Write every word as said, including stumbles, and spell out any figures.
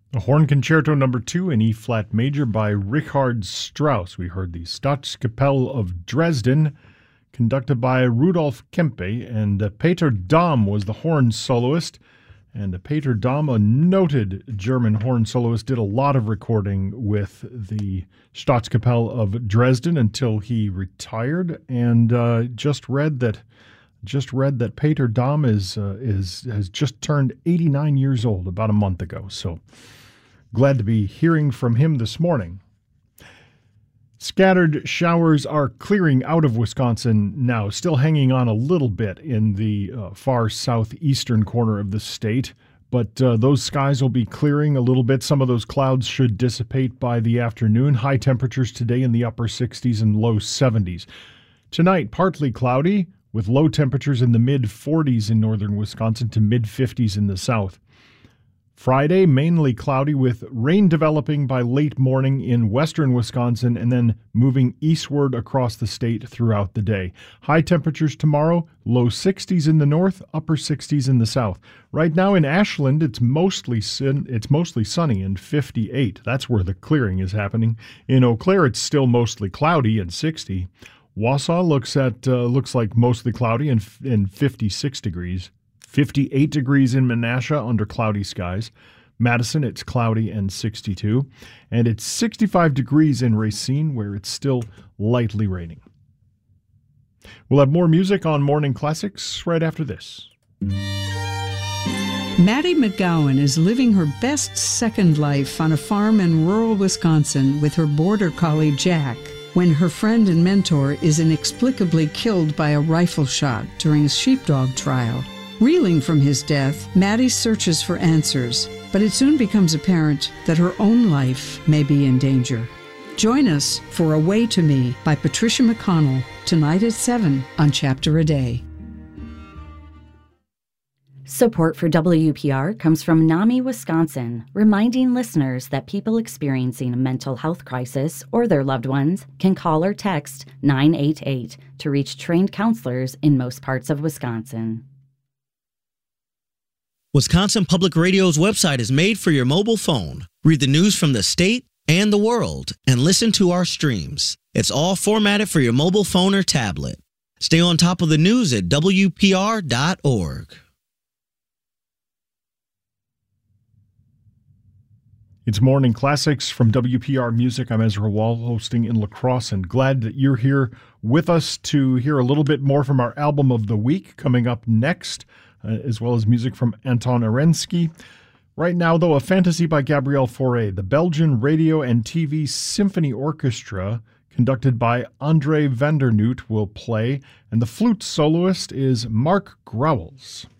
A Horn Concerto Number two in E-flat major by Richard Strauss. We heard the Staatskapelle of Dresden, conducted by Rudolf Kempe, and uh, Peter Dahm was the horn soloist. And uh, Peter Dahm, a noted German horn soloist, did a lot of recording with the Staatskapelle of Dresden until he retired. And uh, just read that, just read that Peter Dahm is uh, is has just turned eighty-nine years old about a month ago. So. Glad to be hearing from him this morning. Scattered showers are clearing out of Wisconsin now, still hanging on a little bit in the uh, far southeastern corner of the state. But uh, those skies will be clearing a little bit. Some of those clouds should dissipate by the afternoon. High temperatures today in the upper sixties and low seventies. Tonight, partly cloudy with low temperatures in the mid forties in northern Wisconsin to mid fifties in the south. Friday, mainly cloudy with rain developing by late morning in western Wisconsin and then moving eastward across the state throughout the day. High temperatures tomorrow, low sixties in the north, upper sixties in the south. Right now in Ashland, it's mostly sun- it's mostly sunny and fifty-eight. That's where the clearing is happening. In Eau Claire, it's still mostly cloudy and sixty. Wausau looks at uh, looks like mostly cloudy and, and fifty-six degrees. fifty-eight degrees in Menasha under cloudy skies. Madison, it's cloudy and sixty-two. And it's sixty-five degrees in Racine, where it's still lightly raining. We'll have more music on Morning Classics right after this. Maddie McGowan is living her best second life on a farm in rural Wisconsin with her border collie Jack, when her friend and mentor is inexplicably killed by a rifle shot during a sheepdog trial. Reeling from his death, Maddie searches for answers, but it soon becomes apparent that her own life may be in danger. Join us for Away to Me by Patricia McConnell, tonight at seven on Chapter a Day. Support for W P R comes from NAMI, Wisconsin, reminding listeners that people experiencing a mental health crisis or their loved ones can call or text nine eight eight to reach trained counselors in most parts of Wisconsin. Wisconsin Public Radio's website is made for your mobile phone. Read the news from the state and the world and listen to our streams. It's all formatted for your mobile phone or tablet. Stay on top of the news at W P R dot org. It's Morning Classics from W P R Music. I'm Ezra Wall, hosting in La Crosse, and glad that you're here with us to hear a little bit more from our album of the week coming up next. Uh, as well as music from Anton Arensky. Right now, though, a fantasy by Gabriel Fauré, the Belgian Radio and T V Symphony Orchestra, conducted by André Vandernoot, will play, and the flute soloist is Mark Grauwels.